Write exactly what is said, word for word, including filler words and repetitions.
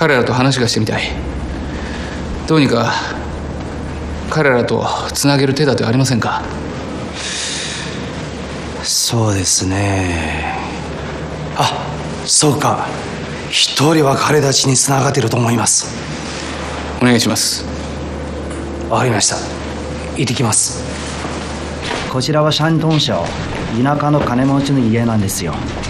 彼らと話がしてみたい。どうにか彼らとつなげる手立てはありませんか？ そうですね。あ、そうか。一人は彼たちにつながっていると思います。 お願いします。 わかりました。行ってきます。 こちらは山東省田舎の金持ちの家なんですよ。